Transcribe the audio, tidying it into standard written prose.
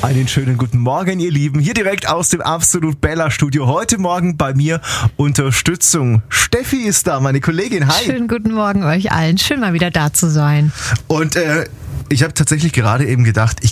Einen schönen guten Morgen, ihr Lieben. Hier direkt aus dem Absolut Bella Studio. Heute Morgen bei mir Unterstützung. Steffi ist da, meine Kollegin. Hi. Schönen guten Morgen euch allen. Schön mal wieder da zu sein. Und ich habe tatsächlich gerade eben gedacht, ich